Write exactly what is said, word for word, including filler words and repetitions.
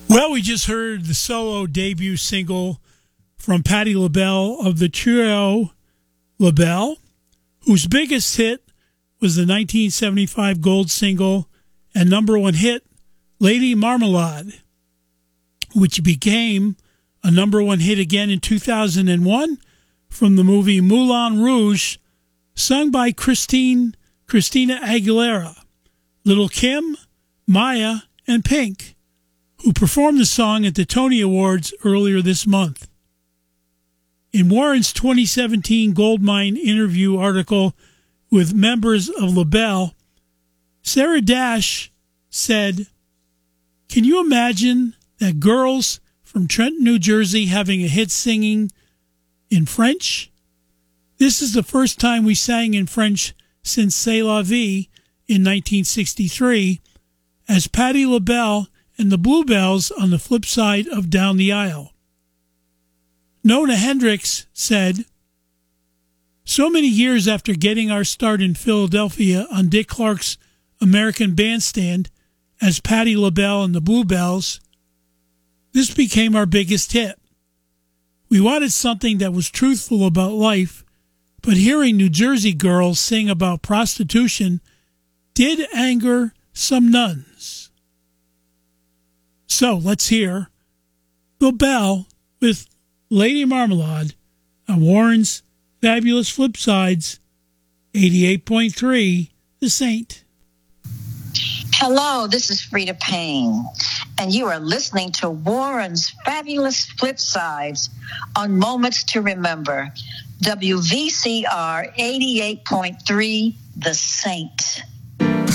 Well, we just heard the solo debut single from Patti LaBelle of the trio LaBelle, whose biggest hit was the nineteen seventy-five gold single and number one hit, Lady Marmalade, which became a number one hit again in two thousand one from the movie Moulin Rouge, sung by Christine, Christina Aguilera, Little Kim, Maya, and Pink, who performed the song at the Tony Awards earlier this month. In Warren's twenty seventeen Goldmine interview article with members of LaBelle, Sarah Dash said, "Can you imagine that girls from Trenton, New Jersey having a hit singing in French? This is the first time we sang in French since C'est la vie in nineteen sixty-three, as Patti LaBelle and the Bluebells on the flip side of Down the Aisle." Nona Hendryx said, "So many years after getting our start in Philadelphia on Dick Clark's American Bandstand as Patti LaBelle and the Bluebells, this became our biggest hit. We wanted something that was truthful about life, but hearing New Jersey girls sing about prostitution did anger some nuns." So let's hear LaBelle with Lady Marmalade on Warren's Fabulous Flipsides, eighty-eight point three, The Saint. Hello, this is Frida Payne, and you are listening to Warren's Fabulous Flipsides on Moments to Remember, W V C R eighty-eight point three, The Saint.